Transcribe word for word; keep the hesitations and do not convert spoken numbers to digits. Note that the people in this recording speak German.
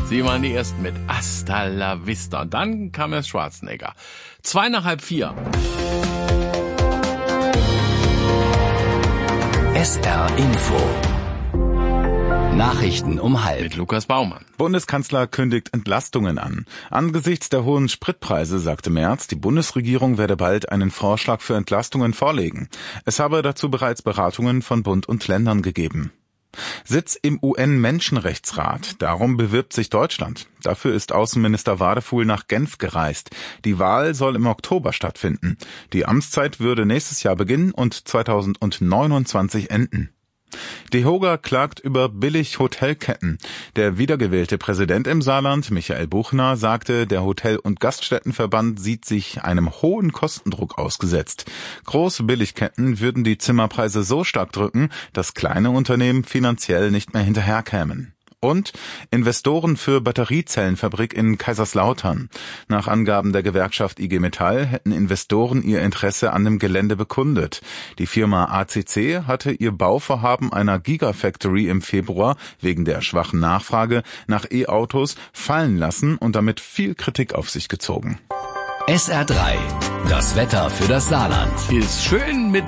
Sie waren die Ersten mit Hasta la Vista. Und dann kam erst Schwarzenegger. Zwei nach halb vier. S R Info. Nachrichten um halb. Mit Lukas Baumann. Bundeskanzler kündigt Entlastungen an. Angesichts der hohen Spritpreise sagte Merz, die Bundesregierung werde bald einen Vorschlag für Entlastungen vorlegen. Es habe dazu bereits Beratungen von Bund und Ländern gegeben. Sitz im U N-Menschenrechtsrat. Darum bewirbt sich Deutschland. Dafür ist Außenminister Wadefuhl nach Genf gereist. Die Wahl soll im Oktober stattfinden. Die Amtszeit würde nächstes Jahr beginnen und zweitausendneunundzwanzig enden. DEHOGA klagt über Billig-Hotelketten. Der wiedergewählte Präsident im Saarland, Michael Buchner, sagte, der Hotel- und Gaststättenverband sieht sich einem hohen Kostendruck ausgesetzt. Große Billigketten würden die Zimmerpreise so stark drücken, dass kleine Unternehmen finanziell nicht mehr hinterherkämen. Und Investoren für Batteriezellenfabrik in Kaiserslautern. Nach Angaben der Gewerkschaft I G Metall hätten Investoren ihr Interesse an dem Gelände bekundet. Die Firma A C C hatte ihr Bauvorhaben einer Gigafactory im Februar wegen der schwachen Nachfrage nach E-Autos fallen lassen und damit viel Kritik auf sich gezogen. S R drei. Das Wetter für das Saarland. Ist schön mit